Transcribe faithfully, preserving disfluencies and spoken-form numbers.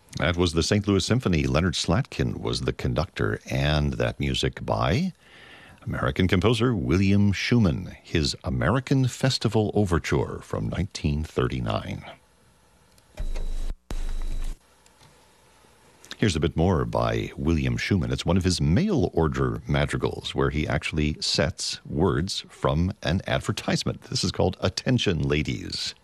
That was the Saint Louis Symphony. Leonard Slatkin was the conductor, and that music by American composer William Schuman, his American Festival Overture from nineteen thirty-nine. Here's a bit more by William Schuman. It's one of his mail order madrigals where he actually sets words from an advertisement. This is called Attention Ladies.